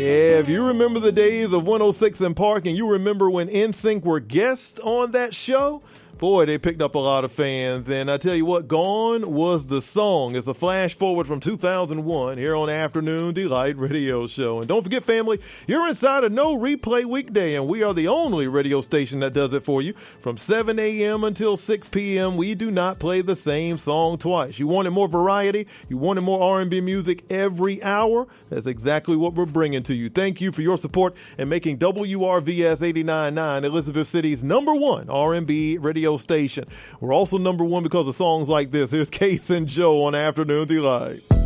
Yeah, if you remember the days of 106 in Park and you remember when NSYNC were guests on that show, boy, they picked up a lot of fans. And I tell you what, Gone was the song. It's a flash forward from 2001 here on Afternoon Delight Radio Show. And don't forget, family, you're inside a No Replay weekday, and we are the only radio station that does it for you. From 7 a.m. until 6 p.m., we do not play the same song twice. You wanted more variety? You wanted more R&B music every hour? That's exactly what we're bringing to you. Thank you for your support and making WRVS 89.9 Elizabeth City's #1 R&B radio station. We're also #1 because of songs like this. Here's Case and Joe on Afternoon Delight.